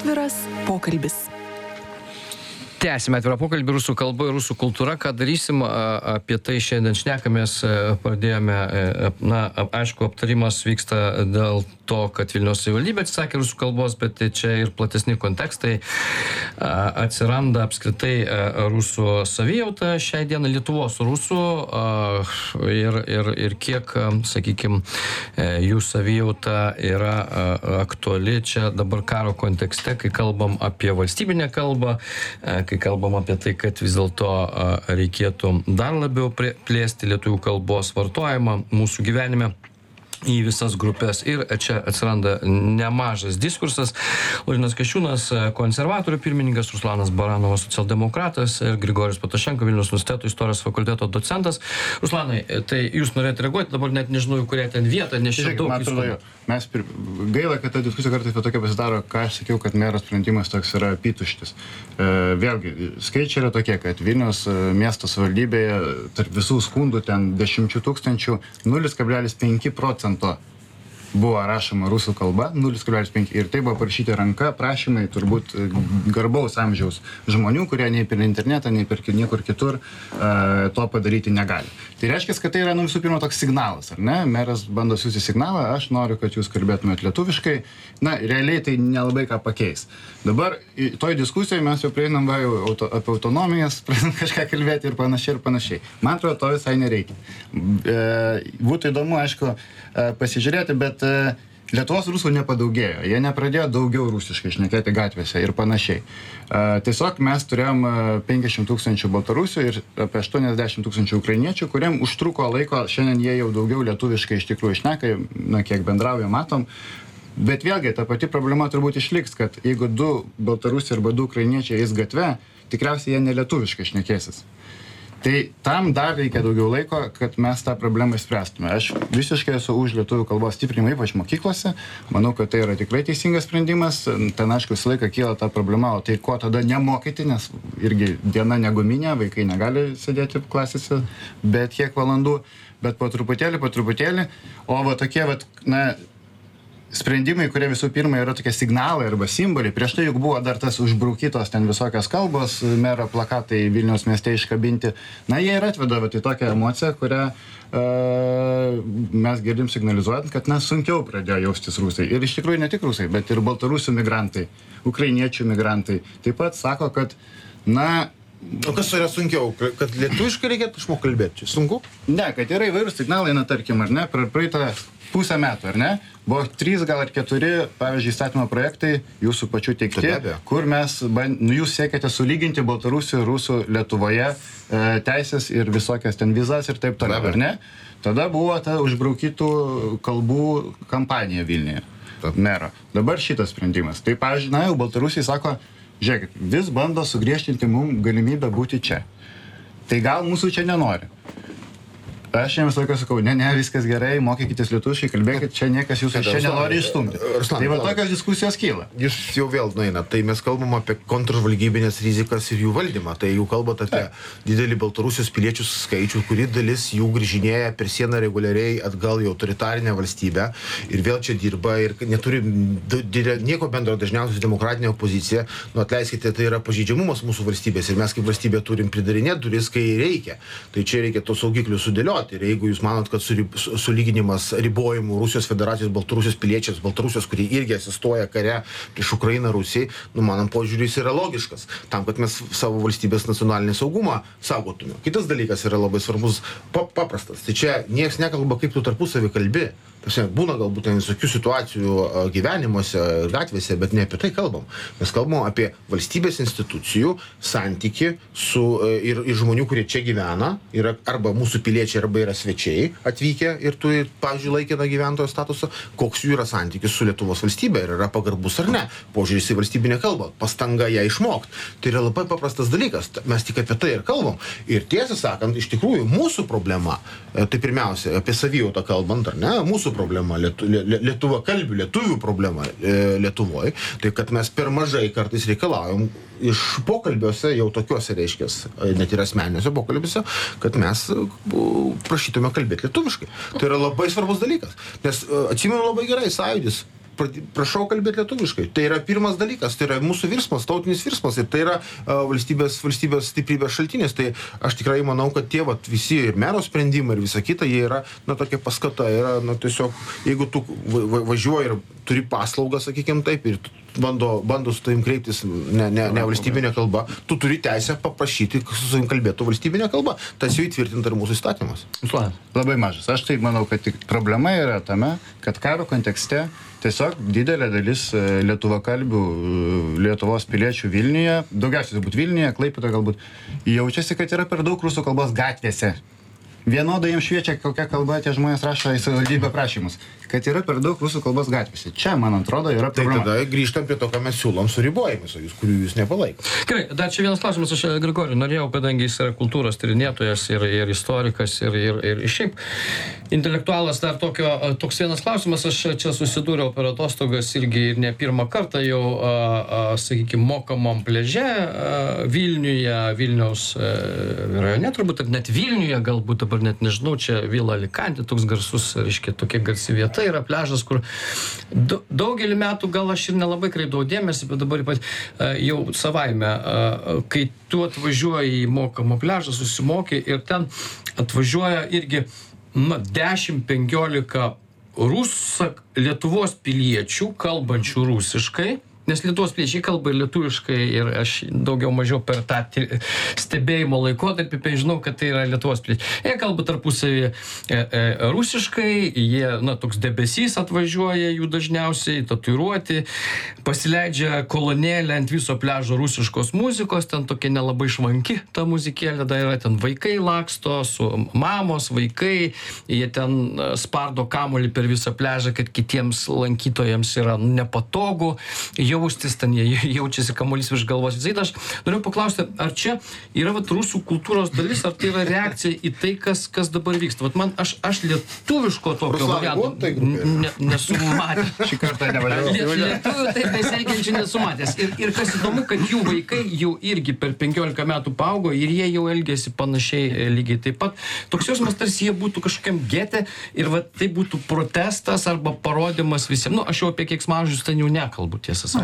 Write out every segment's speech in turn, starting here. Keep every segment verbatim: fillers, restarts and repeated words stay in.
Atviras pokalbis. Tęsime atvirą pokalbį rusų kalba ir rusų kultūra. Ką darysim, apie tai šiandien šnekamės, pradėjome, na, aišku, aptarimas vyksta dėl to, kad Vilniaus savivaldybė atsisakė rusų kalbos, bet čia ir platesni kontekstai. Atsiranda apskritai rusų savijauta šiai dienai, Lietuvos rusų ir, ir, ir kiek, sakykime, jų savijauta yra aktuali čia dabar karo kontekste, kai kalbam apie valstybinę kalbą, kai kalbam apie tai, kad vis dėlto reikėtų dar labiau plėsti lietuvių kalbos vartojimą mūsų gyvenime į visas grupės. Ir čia atsiranda nemažas diskursas. Laurynas Kasčiūnas, konservatorių pirmininkas, Ruslanas Baranovas, socialdemokratas ir Grigorijus Patašenko, Vilniaus universiteto istorijos fakulteto docentas. Ruslanai, tai jūs norėtumėte reaguoti, dabar net nežinau, kurią ten vietą, nes čia daug visko. Mes pir... Gaila, kad ta diskusija kartais tokia pasidaro, ką aš sakiau, kad mero sprendimas toks yra apytuštis. E, vėlgi, skaičiai yra tokie, kad Vilniaus miesto savivaldybėje tarp visų skundų ten dešimčių tūkstančių nulis kablelis penki procento buvo rašoma rusų kalba, nulis kablelis penki, ir tai buvo parašyti ranka prašymai turbūt garbaus amžiaus žmonių, kurie nei per internetą, nei per niekur kitur uh, to padaryti negali. Tai reiškia, kad tai yra, nu, visų pirma, toks signalas, ar ne? Meras bando siųsti signalą, aš noriu, kad jūs kalbėtumėt lietuviškai. Na, realiai tai nelabai ką pakeis. Dabar toj diskusijoje mes jau prieinam va, jau auto, apie autonomijas, pradedam kažką kalbėti ir panašiai ir panašiai. Man atrodo, to visai nereikia. E, būtų įdomu, aišku, pasižiūrėti, bet Lietuvos rusų nepadaugėjo. Jie nepradėjo daugiau rusiškai šnekėti gatvėse ir panašiai. Tiesiog mes turėjom penkiasdešimt tūkstančių baltarusių ir apie aštuoniasdešimt tūkstančių ukrainiečių, kuriem užtruko laiko, šiandien jie jau daugiau lietuviškai iš tikrųjų šneka, na, kiek bendrauja, matom. Bet vėlgi, ta pati problema turbūt išliks, kad jeigu du baltarusiai arba du ukrainiečiai eis gatve, tikriausiai jie nelietuviškai šnekėsis. Tai tam dar reikia daugiau laiko, kad mes tą problemą išspręstume. Aš visiškai esu už lietuvių kalbos stiprinimą, ypač mokyklose. Manau, kad tai yra tikrai teisingas sprendimas. Ten, aišku, visą laiką kyla ta problema, o tai ko tada nemokyti, nes irgi diena neguminė, vaikai negali sėdėti klasėse bet kiek valandų, bet po truputėlį, po truputėlį. O va tokie, va, na, sprendimai, kurie visų pirma yra tokie signalai arba simboliai. Prieš tai juk buvo dar tas užbraukytos ten visokios kalbos, mero plakatai Vilniaus mieste iškabinti. Na, jie ir atveda į tokią emociją, kurią uh, mes girdim signalizuojant, kad na, sunkiau pradėjo jaustis rusai. Ir iš tikrųjų ne tik rusai, bet ir baltarusių migrantai, ukrainiečių migrantai. Taip pat sako, kad, na... O kas yra sunkiau? Kad lietuviškai reikėtų išmokti kalbėti? Čia sunku? Ne, kad yra įvairūs signalai, na, tarkim, ar ne, per praeitą pusę metų, ar ne? Buvo trys, gal ir keturi, pavyzdžiui, įstatymo projektai, jūsų pačių teikti, kur mes, nu, jūs siekėte sulyginti baltarusių ir rusų Lietuvoje e, teisės ir visokias ten vizas ir taip toliau, ar ne? Tada buvo ta užbraukytų kalbų kampanija Vilniuje, mero. Dabar šitas sprendimas. Tai, pavyzdžiui, na, jau baltarusiai sako, žiūrėkit, vis bando sugriežtinti mums galimybę būti čia. Tai gal mūsų čia nenori. Aš jiems laiką sakau, ne, ne, viskas gerai, mokykitės lietuviškai, kalbėkit, čia niekas jūsų čia nenori išstumti. Tai va tokios diskusijos kyla. Jūs jau vėl nueina, tai mes kalbam apie kontržvalgybinės rizikas ir jų valdymą. Tai jau kalbate apie didelį Baltarusijos piliečių skaičių, kuri dalis jų grįžinėja per sieną reguliariai atgal į autoritarinę valstybę ir vėl čia dirba ir neturi nieko bendro dažniausiai su demokratinė opozicija. Nu, atleiskite, tai yra pažeidžiamumas mūsų valstybės ir mes kaip valstybė turim pridarinėti duris, kai reikia. Tai čia reikia tos saugiklius sudėlioti. Ir jeigu jūs manot, kad sulyginimas ribojimų Rusijos federacijos, Baltarusijos piliečiams, Baltarusijos, kurie irgi asistuoja kare prieš Ukrainą, Rusijai, nu, manam, požiūris yra logiškas, tam, kad mes savo valstybės nacionalinį saugumą saugotume. Kitas dalykas yra labai svarbus, paprastas. Tai čia niekas nekalba, kaip tu tarpusavį kalbi. Būna galbūt visokių situacijų gyvenimuose, gatvėse, bet ne apie tai kalbam. Mes kalbam apie valstybės institucijų santyki su ir, ir žmonių, kurie čia gyvena, yra arba mūsų piliečiai, arba yra svečiai atvykę ir turi, pavyzdžiui, laikiną gyventojo statusą, koks jų yra santykis su Lietuvos valstybė, ir yra pagarbus ar ne. Požiūris į valstybinę kalbą, pastanga ją išmokti. Tai yra labai paprastas dalykas. Mes tik apie tai ir kalbam. Ir tiesą sakant, iš tikrųjų, mūsų problema, tai pirmiausia, apie savijautą kalbant, ar ne, mūsų problema, lietu, lietuva kalbių, lietuvių problema e, Lietuvoje, tai kad mes per mažai kartais reikalaujam iš pokalbiuose, jau tokiuose reiškės, net ir asmeniniuose pokalbiuose, kad mes prašytume kalbėti lietuviškai. Tai yra labai svarbus dalykas. Nes atsimenu labai gerai, Sąjūdis prašau kalbėti lietuviškai. Tai yra pirmas dalykas, tai yra mūsų virsmas, tautinis virsmas ir tai yra uh, valstybės, valstybės stiprybės šaltinis. Tai aš tikrai manau, kad tie vat, visi ir mero sprendimai ir visa kita, jie yra, na, tokia paskata. Yra, na, tiesiog, jeigu tu va, važiuoji ir turi paslaugą, sakykime taip, ir bando, bando su tavim kreiptis ne, ne, ne valstybinė kalba, tu turi teisę paprašyti, kad su savim kalbėtų valstybinė kalba. Tas jau įtvirtinta ir mūsų įstatymas. Labai mažas. Aš tai manau, kad tik problema yra tame, kad karo kontekste tiesiog didelė dalis lietuvakalbių Lietuvos piliečių Vilniuje, daugiausiai turbūt Vilniuje, Klaipėdoje galbūt, jaučiasi, kad yra per daug rusų kalbos gatvėse. Vienodai jiems šviečia, kokia kalba tie žmonės rašo į savivaldybę prašymus. Kad yra per daug rusų kalbos gatvėse. Čia, man atrodo, yra problema. Tai tada grįžtam prie to, ką mes siūlom su ribojimus, kurių jūs nepalaikote. Gerai, dar čia vienas klausimas, aš Grigoriui norėjau, kadangi jis yra kultūros tyrinėtojas ir, ir istorikas ir, ir, ir šiaip intelektualas, dar tokio, toks vienas klausimas, aš čia susidūriau per atostogas irgi ir ne pirmą kartą jau, a, a, sakykime, mokamam pliaže a, Vilniuje, Vilniaus a, rajone, turbūt, ar net Vilniuje galbūt, dabar net nežinau, čia Vila Alicante, toks garsus, reiškia, tokia garsi vieta yra pliažas, kur daugelį metų gal aš ir nelabai kreipdavau dėmesį, bet dabar ypat, jau savaime, kai tu atvažiuoji į mokamą pliažą, susimoki ir ten atvažiuoja irgi na, dešimt penkiolika rusak, Lietuvos piliečių, kalbančių rusiškai, nes Lietuvos piliečiai kalba ir lietuviškai ir aš daugiau mažiau per tą stebėjimo laikotarpį žinau, kad tai yra Lietuvos piliečiai. Jie kalba tarpusavį e, e, rusiškai, jie, na, toks debesys atvažiuoja jų dažniausiai, tatuiruoti, pasileidžia kolonėlę ant viso pliažo rusiškos muzikos, ten tokia nelabai švanki ta muzikėlė, da yra ten vaikai laksto, su mamos, vaikai, jie ten spardo kamuolį per visą pliažą, kad kitiems lankytojams yra nepatogu, jaustis, ten jie jaučiasi kamuolys virš galvos. Visai, aš noriu paklausti, ar čia yra vat, rusų kultūros dalis, ar tai yra reakcija į tai, kas, kas dabar vyksta? Vat man, aš, aš lietuviško tokio varianto ne, nesu matęs. Šį kartą nevažiavau. Lietuvių taip besielgiančių nesu matęs. Ir, ir kas įdomu, kad jų vaikai jau irgi per penkiolika metų paaugo ir jie jau elgėsi panašiai lygiai taip pat. Toks jausmas, tarsi jie būtų kažkokiam gete ir vat, tai būtų protestas arba parodymas visiems. Nu, aš jau apie keiksmažodžius ten jau nekalbu, tiesą sakant.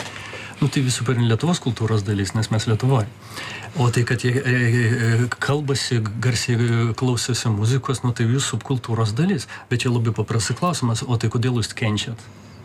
Nu, tai visų pirma Lietuvos kultūros dalis, nes mes Lietuvoje. O tai, kad jie e, kalbasi, garsiai klausosi muzikos, nu, tai jų subkultūros dalis. Bet čia labai paprastas klausimas, o tai kodėl jūs kenčiat?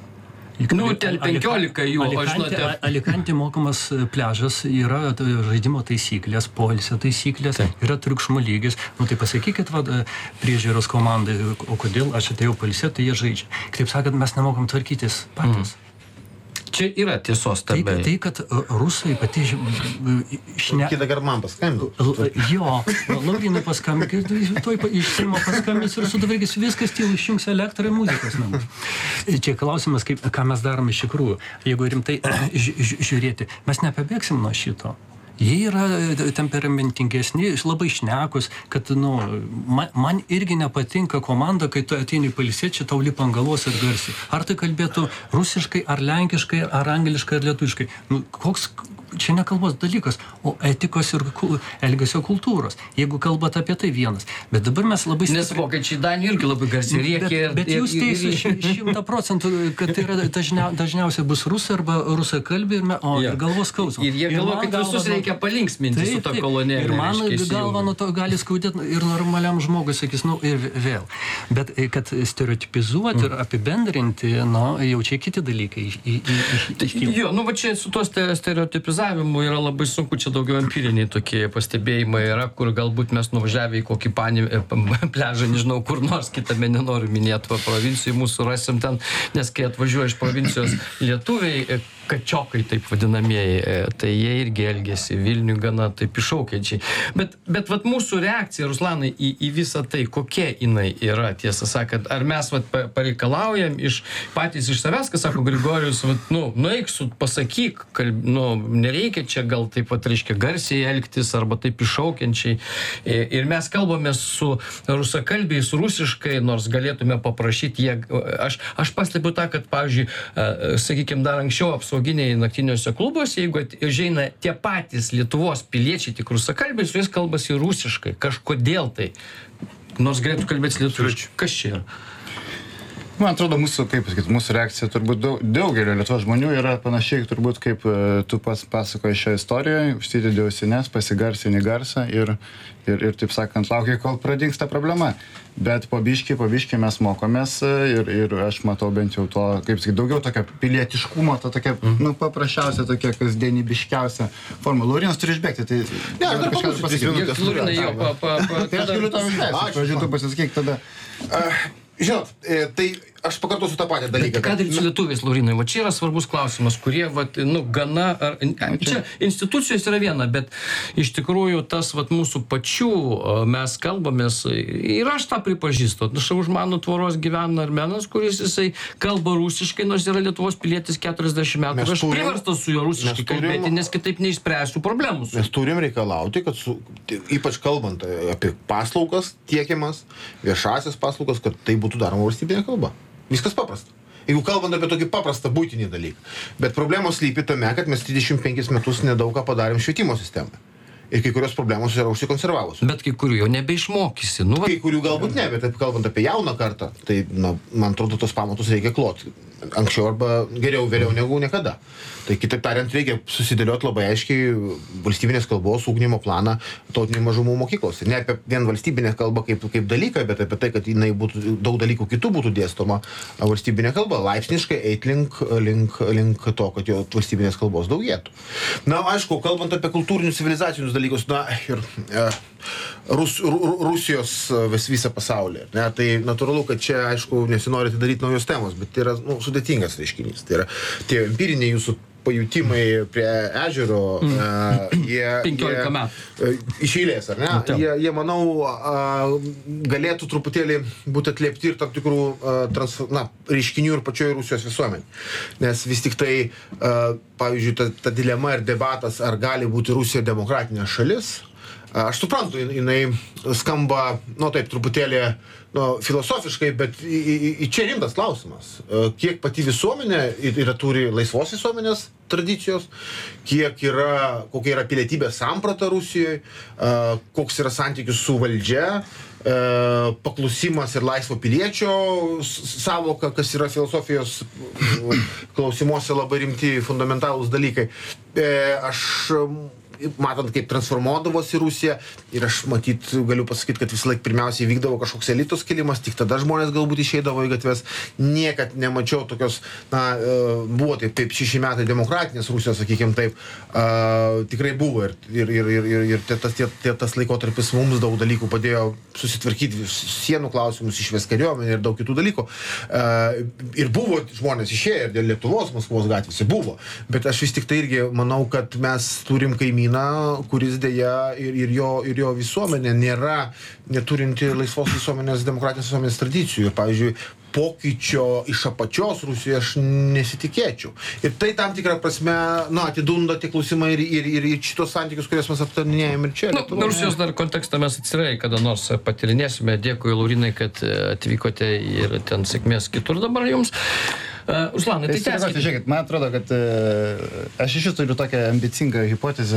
Nu, ten penkiolika jų, aš žinote. Alicante mokamas pliažas, yra žaidimo taisyklės, poilsio taisyklės, tai. Yra triukšmo lygis. Nu, tai pasakykit, va, priežiūros komandai, o kodėl aš atėjau pailsėti, tai jie žaidžia. Kitaip sakant, mes nemokam tvarkytis patys. Mm. Čia yra tiesos tai, tame. Tai, kad rusai pati šne... Kitą kartą man paskambintų. Jo, Laurinai paskambintų, tuoj iš Seimo paskambins ir sutvarkys viskas, tylu išjungs elektrą ir muzikos namus. Čia klausimas, kaip, ką mes darome iš tikrųjų. Jeigu rimtai ži žiūrėti, mes nepabėgsim nuo šito. Jie yra temperamentingesni, labai šnekus, kad, nu, man, man irgi nepatinka komanda, kai tu ateini pailsėti, čia tau lipa ant galvos ir garsiai. Ar tai kalbėtų rusiškai, ar lenkiškai, ar angliškai, ar lietuviškai. Nu, koks, čia ne kalbos dalykas, o etikos ir elgesio kultūros. Jeigu kalbat apie tai vienas. Bet dabar mes labai... Nes vokiečiai Danijai irgi labai garsiai rėkia. Bet, bet jūs teisūs šimtą procentų, kad tai yra dažnia, dažniausiai bus rusai arba rusakalbiai, ir, o, ja. ir galvos skausmas. Ir jie galvo, kad visus reikia palinksminti taip, su ta kolonėlė. Ir man galva nuo to gali skaudėti ir normaliam žmogui, sakys, nu ir vėl. Bet kad stereotipizuoti mm. ir apibendrinti, nu, jau čia kiti dalykai. Į, į, į, į, jo, nu va čia su to stereotipizavimu yra labai sunku, čia daugiau empiriniai tokie pastebėjimai yra, kur galbūt mes nuvažiavę į kokį panį, pliažą, nežinau, kur nors kitame nenoriu minėti, va, provincijai mūsų rasim ten, nes kai atvažiuoja iš provincijos lietuviai, kačiokai taip vadinamieji, tai jie irgi elgėsi Vilniui gana taip iššaukiančiai. Bet, bet vat mūsų reakcija, Ruslanai, į, į visą tai, kokia jinai yra, tiesą sakant, ar mes vat pareikalaujam iš patys iš savęs, kas sako Grigorijus, vat, nu, nueik su, pasakyk, kalb, nu, nereikia čia gal taip pat, reiškia, garsiai elgtis arba taip iššaukiančiai. Ir mes kalbame su rusakalbiais rusiškai, nors galėtume paprašyti jie, aš, aš pastebiu tą, kad, pavyzdžiui, sakykime, dar anksčiau apsauginiai naktiniuose klubuose, jeigu užeina tie patys Lietuvos piliečiai, tik rusakalbiai, su jais kalbasi rusiškai. Kažkodėl tai. Nors galėtų kalbėti lietuviškai. Kas čia yra? Man atrodo, mūsų, kaip pasakyti, mūsų reakcija turbūt daug, daugelio Lietuvos žmonių yra panašiai, turbūt kaip uh, tu pas pasakoji šią istoriją, užsidedi ausines, pasigarsini garsą ir, ir, ir, taip sakant, laukia, kol pradingsta problema. Bet po biškį, po biškį mes mokomės ir, ir aš matau bent jau to, kaip sakyti, daugiau tokio pilietiškumo, to tokia, mm. nu, paprasčiausia, tokia kasdieniškiausia forma. Laurinas turi išbėgti, tai... Ne, aš dar kažką pasakyti. Laurinai jau pa... pa, pa Tai aš galiu tau išleisti, pažiūrėjau, tu pasisakyk tada. Uh, žinot, e, tai aš pakartosiu tą patį dalyką. Ką daryti su lietuviais, Laurinai? Va čia yra svarbus klausimas, kurie, va, nu, gana... Ar, čia institucijos yra viena, bet iš tikrųjų tas, va, mūsų pačių mes kalbamės, ir aš tą pripažįstu. Šau už mano tvoros gyvena armenas, kuris jisai kalba rusiškai, nors yra Lietuvos pilietis keturiasdešimt metų. Aš priverstas su juo rusiškai kalbėti, nes kitaip neišspręsiu problemų. Mes turim reikalauti, kad su, ypač kalbant apie paslaugas tiekiamas, viešasias paslaugas, kad tai būtų daroma valstybinė kalba. Viskas paprasta. Jeigu kalbant apie tokį paprastą buitinį dalyką. Bet problemos slypi tame, kad mes trisdešimt penkis metus nedaug ką padarėm švietimo sistemą. Ir kai kurios problemos yra užsikonservavusios. Bet kai kurių jau nebeišmokysi. Nu, va... Kai kurių galbūt ne, bet kalbant apie jauną kartą, tai, na, man atrodo, tos pamatus reikia kloti. Anksčiau arba geriau, vėliau negu niekada. Tai kitaip tariant, reikia susidėlioti labai aiškiai valstybinės kalbos ugdymo planą tautinių mažumų mokyklose. Ne apie vien valstybinę kalbą kaip, kaip dalyką, bet apie tai, kad jinai būtų, daug dalykų kitų būtų dėstoma valstybinė kalba. Laipsniškai eit link, link, link to, kad jo valstybinės kalbos daugėtų. Na, aišku, kalbant apie kultūrinius civilizacinius dalykus, na, ir e, Rus, Ru, Rusijos vis, visą pasaulį. Ne, tai natūralu, kad čia, aišku, nesinori daryti naujos temos, bet tai yra, nu, sudėtingas reiškinys. Tai yra tie empiriniai jūsų pajutimai prie ežero, mm. uh, jie, penkiolika metų. Uh, iš eilės, ar ne? Nu, jie, jie, manau, uh, galėtų truputėlį būti atliepti ir tam tikrų uh, trans, na, reiškinių ir pačioje Rusijos visuomenė. Nes vis tik tai, uh, pavyzdžiui, ta, ta dilema ir debatas, ar gali būti Rusija demokratinė šalis, uh, aš suprantu, jinai skamba, nu taip, truputėlį nu, filosofiškai, bet į, į, į čia rimtas klausimas. Kiek pati visuomenė yra turi laisvos visuomenės tradicijos, kiek yra, kokia yra pilietybės samprata Rusijoje, koks yra santykis su valdžia, paklusimas ir laisvo piliečio savoka, kas yra filosofijos klausimuose labai rimti fundamentalūs dalykai. Aš matant, kaip transformuodavosi Rusija, ir aš matyt, galiu pasakyti, kad vis laik pirmiausiai vykdavo kažkoks elitos kilimas, tik tada žmonės galbūt išeidavo į gatves. Niekad nemačiau tokios, na, buvo taip, taip šeši metai demokratinės Rusijos, sakykime taip, uh, tikrai buvo ir, ir, ir, ir, ir, ir tas, tie, tie, tas laikotarpis mums daug dalykų padėjo susitvarkyti sienų klausimus, išves kariuomenę ir daug kitų dalykų. Uh, ir buvo žmonės išėję ir dėl Lietuvos, Maskvos gatvėse buvo, bet aš vis tik tai irgi manau, kad mes turim kaimyną, kuris dėja ir, ir, jo, ir jo visuomenė nėra neturinti laisvos visuomenės, demokratinės visuomenės tradicijų. Ir, pavyzdžiui, pokyčio iš apačios Rusijoje aš nesitikėčiau. Ir tai tam tikrą prasme, na, atidunda tie klausimai ir, ir, ir, ir šitos santykius, kuriuos mes aptarinėjame ir čia. Nu, Rusijos dar kontekstą mes atsirai, kada nors patirinėsime. Dėkui, Laurinai, kad atvykote ir ten sėkmės kitur dabar jums. Uh, Ruslanai, tai tęskite. Žiūrėkit, man atrodo, kad uh, aš iš vis turiu tokią ambicingą hipotezę,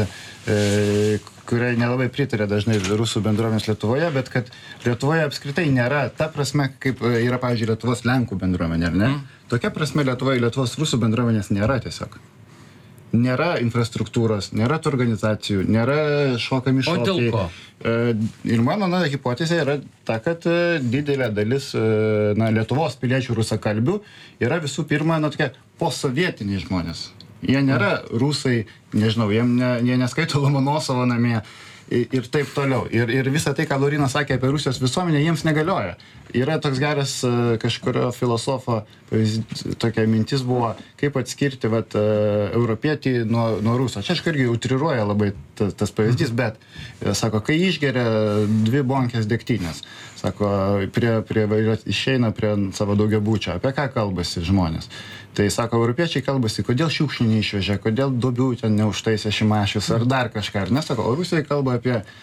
uh, kuriai nelabai pritarė dažnai rusų bendruomenės Lietuvoje, bet kad Lietuvoje apskritai nėra ta prasme, kaip yra, pavyzdžiui, Lietuvos Lenkų bendruomenė, ar ne? Mm. Tokia prasme Lietuvoje Lietuvos rusų bendruomenės nėra tiesiog. Nėra infrastruktūros, nėra tų organizacijų, nėra šokami šokiai. O dėl ko? Ir mano na, hipotezė yra ta, kad didelė dalis na, Lietuvos piliečių rusakalbių yra visų pirma na, tokie posovietiniai žmonės. Jie nėra rusai, nežinau, jie, ne, jie neskaito Lomonosovo namie ir taip toliau. Ir, ir visą tai, ką Laurynas sakė apie Rusijos visuomenę, jiems negalioja. Yra toks geras kažkurio filosofo tokia mintis buvo, kaip atskirti vat, europietį nuo, nuo ruso. Čia aš irgi utriruoja labai tas, tas pavyzdys, bet sako, kai išgeria dvi bonkės degtinės, sako, prie, prie, išeina prie savo daugiabučio, apie ką kalbasi žmonės. Tai sako, europiečiai kalbasi, kodėl šiukšlių neišvežė, kodėl duobių ten neužtaisė Šimašius ar dar kažką. Ar nesako, o Rusijai kalba apie e,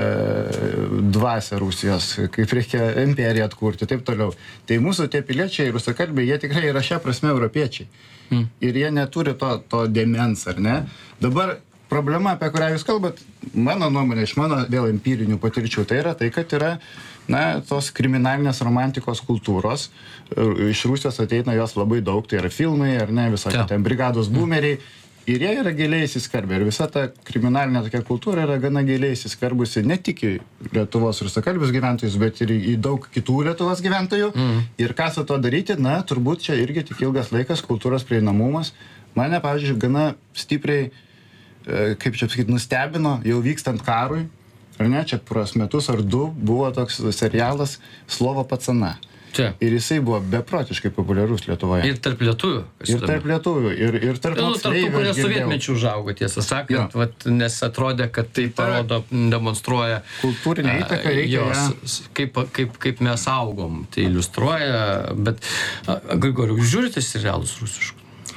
dvasią Rusijos, kaip reikia imperiją atkurti, taip toliau. Tai mūsų tie piliečiai, rusakalbiai, jie tikrai yra šia prasme europiečiai. Mm. Ir jie neturi to, to dėmens, ar ne? Dabar problema, apie kurią jūs kalbat, mano nuomonė, iš mano vėl empirinių patirčių, tai yra tai, kad yra, na, tos kriminalinės romantikos kultūros. Iš Rusijos ateina jos labai daug, tai yra filmai, ar ne, visokie ten brigados boomeriai. Ir jie yra giliai įsiskarbę. Ir visa ta kriminalinė tokia kultūra yra gana giliai įsiskarbusi ne tik į Lietuvos rusakalbius gyventojus, bet ir į daug kitų Lietuvos gyventojų. Mm. Ir ką su to daryti, na, turbūt čia irgi tik ilgas laikas, kultūros prieinamumas. Mane, pavyzdžiui, gana stipriai, kaip čia sakyti, nustebino, jau vykstant karui, ar ne, čia pros metus ar du buvo toks serialas Slovo pacana. Čia. Ir jisai buvo beprotiškai populiarus Lietuvoje. Ir tarp lietuvių. Ir tarp lietuvių. Ir, ir tarp nu, tarp tų, kurie sovietmečių užaugo, tiesą sakant, vat, nes atrodė, kad tai parodo, demonstruoja kultūrinę įtaką, reikia jos, kaip, kaip, kaip mes augom. Tai iliustruoja, bet Grigoriau, žiūrite serialus rusiškus?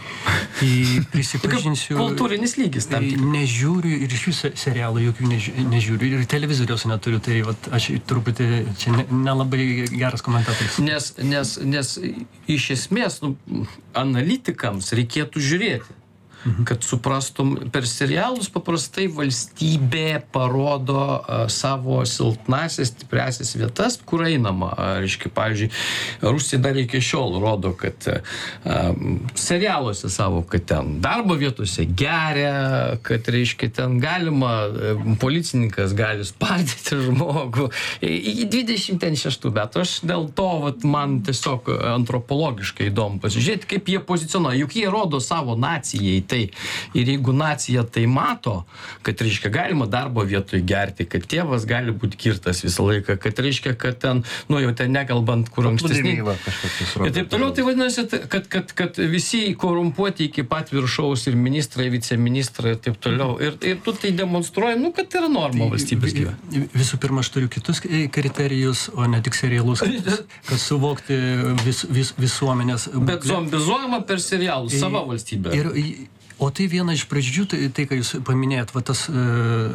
Prisipažinsiu, kultūrinis lygis tam tikras. Nežiūriu ir iš viso serialų jokių nežiūriu ir televizoriaus neturiu, tai vat, aš truputį čia nelabai ne geras komentatorius. Nes, nes, nes iš esmės nu, analitikams reikėtų žiūrėti. Mhm. Kad suprastum, per serialus paprastai valstybė parodo uh, savo silpnasias, stipriasias vietas, kur einama. Uh, reiškia, pavyzdžiui, Rusija dar iki šiol rodo, kad uh, serialuose savo, kad ten darbo vietose geria, kad, reiškia, ten galima, uh, policininkas gali spardyti žmogų. Iki dvidešimt šeštų metų. Aš dėl to, vat, man tiesiog antropologiškai įdomu pasižiūrėti, kaip jie pozicionuoja. Juk jie rodo savo nacijai. Tai. Ir jeigu nacija tai mato, kad, reiškia, galima darbo vietoj gerti, kad tėvas gali būti kirtas visą laiką, kad, reiškia, kad ten, nu jau ten nekalbant, kur ankstesnį. Ir taip toliau, tai vadinasi, kad, kad, kad visi korumpuoti iki pat viršaus ir ministrai, viceministrai ir taip toliau. Ir, ir tu tai demonstruoji, nu, kad tai yra norma valstybės gyvenime. Visų pirma, aš turiu kitus kriterijus, o ne tik serialus, kad suvokti vis, vis, visuomenės. Bet zombizuojama per serialus, sava valstybė. Ir, o tai viena iš pradžių, tai, tai ką jūs paminėjot, va tas uh,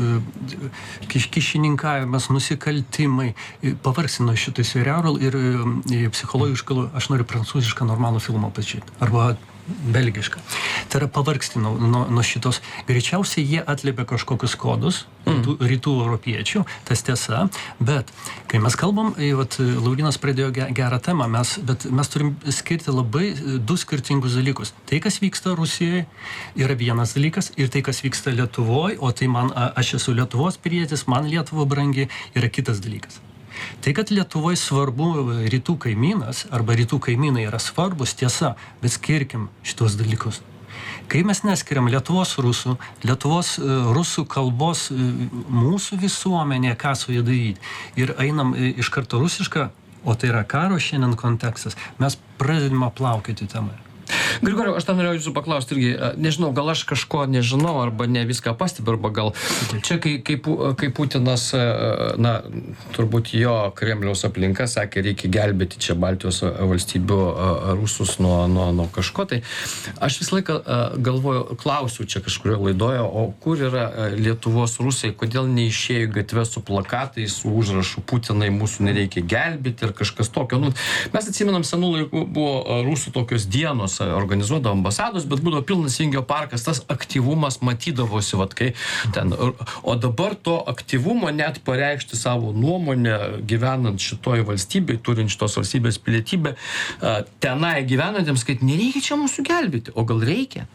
uh, kiš, kišininkavimas, nusikaltimai, pavargsino šitą serialą ir uh, psichologiškai, aš noriu prancūzišką normalų filmą pažiūrėti, arba belgišką. Tai yra pavargsti nuo, nuo, nuo šitos. Greičiausiai jie atliepia kažkokius kodus, mm. rytų, rytų europiečių, tas tiesa, bet kai mes kalbam, vat, Laurynas pradėjo gerą temą, mes, bet mes turim skirti labai du skirtingus dalykus. Tai, kas vyksta Rusijoje, yra vienas dalykas, ir tai, kas vyksta Lietuvoje, o tai man, aš esu Lietuvos pilietis, man Lietuva brangi, yra kitas dalykas. Tai, kad Lietuvoje svarbu rytų kaimynas, arba rytų kaimynai yra svarbus, tiesa, bet skirkim šitos dalykus. Kai mes neskiriam Lietuvos rusų, Lietuvos uh, rusų kalbos uh, mūsų visuomenė, ką su jie daryti, ir einam uh, iš karto rusišką, o tai yra karo šiandien kontekstas, mes pradedame plaukėti temą. Grigoriau, aš tam norėjau jūsų paklausti irgi, nežinau, gal aš kažko nežinau, arba ne viską pastebiu, arba gal čia, kai, kai, kai Putinas, na, turbūt jo Kremliaus aplinka sakė, reikia gelbėti čia Baltijos valstybių rusus nuo, nuo, nuo kažko, tai aš visą laiką galvoju, klausiu čia kažkurio laidoje, o kur yra Lietuvos rusai, kodėl neišėjo į gatvę su plakatais, su užrašu Putinai mūsų nereikia gelbėti ir kažkas tokio. Nu, mes atsimenam, senų laikų buvo rusų tokios dienos, organizuodavo ambasados, bet būdavo pilnas Vingio parkas, tas aktyvumas matydavosi, vat, kai ten, o dabar to aktyvumo net pareikšti savo nuomonę, gyvenant šitoj valstybėj, turint šitos valstybės pilietybę, tenai gyvenantiems, kad nereikia čia mūsų gelbėti, o gal reikia?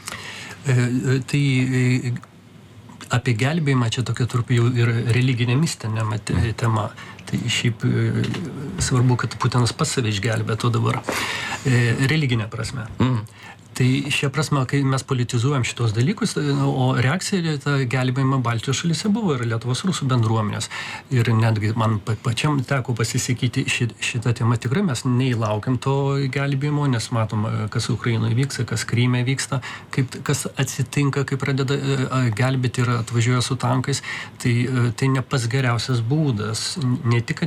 E, tai apie gelbėjimą čia tokia turbūt jau ir religinė mistinė tema. Tai šiaip svarbu, kad Putinas pats save išgelbėtų dabar. E, religinė prasme. Mm. Tai šia prasme, kai mes politizuojam šitos dalykus, o reakcija tą gelbėjimą Baltijos šalyse buvo ir Lietuvos rusų bendruomenės. Ir netgi man pačiam teko pasisakyti šitą temą. Tikrai mes neįlaukiam to gelbėjimo, nes matom, kas Ukrainoje vyksta, kas Kryme vyksta, kaip, kas atsitinka, kai pradeda gelbėti ir atvažiuoja su tankais. Tai, tai ne pats geriausias būdas, ne tik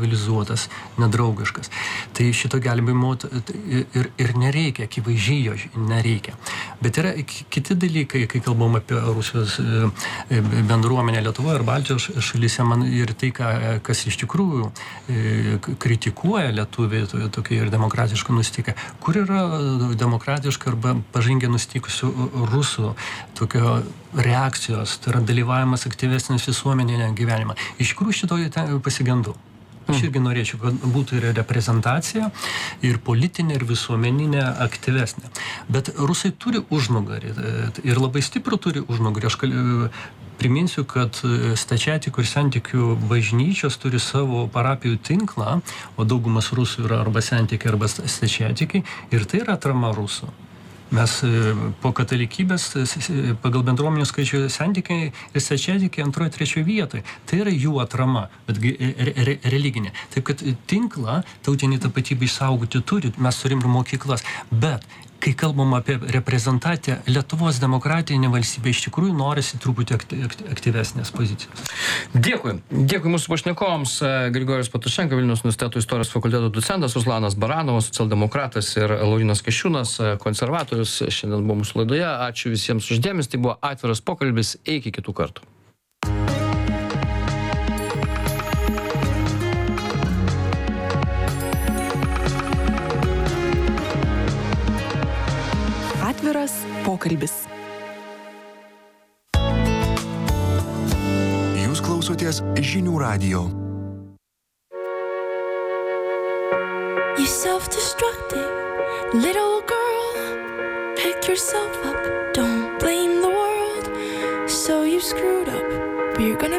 necivilizuotas, nedraugiškas. Tai šito gelbėjimo ir, ir nereikia, akivaizdžiai jo nereikia. Bet yra kiti dalykai, kai kalbam apie Rusijos bendruomenę Lietuvoje ir Baltijos šalyse, man ir tai, kas iš tikrųjų kritikuoja lietuviai tokie ir demokratiškai nusiteikę, kur yra demokratiškai arba pažangiai nusiteikusių rusų tokio reakcijos, tai yra dalyvavimas aktyvesnis visuomenėje gyvenimą. Iš tikrųjų šitoje pasigendu. Aš irgi norėčiau, kad būtų ir reprezentacija, ir politinė, ir visuomeninė aktyvesnė. Bet rusai turi užnugarį, ir labai stiprų turi užnugarį. Aš priminsiu, kad stačiatikių ir sentikių bažnyčios turi savo parapijų tinklą, o daugumas rusų yra arba sentikiai, arba stačiatikiai, ir tai yra atrama rusų. Mes po katalikybės pagal bendruomenių skaičių sentikiai ir stačiatikiai antroje, trečioje vietoje. Tai yra jų atrama, bet re, re, religinė. Taip, kad tinklą tautinį tapatybę išsaugoti turi, mes turim ir mokyklas. Bet kai kalbam apie reprezentaciją, Lietuvos demokratinė valstybė iš tikrųjų norisi truputį aktyvesnės pozicijos. Dėkui. Dėkui mūsų pašnekovams. Grigorijus Patušenka, Vilniaus universiteto istorijos fakulteto docentas, Ruslanas Baranovas, socialdemokratas, ir Laurynas Kasčiūnas, konservatorius, šiandien buvo mūsų laidoje. Ačiū visiems už dėmesį. Tai buvo atviras pokalbis. Iki kitų kartų. Atviras pokalbis. Jūs klausotės Žinių radijo. You self-destructive little girl, pick yourself up, don't blame the world. So you screwed up, but you're gonna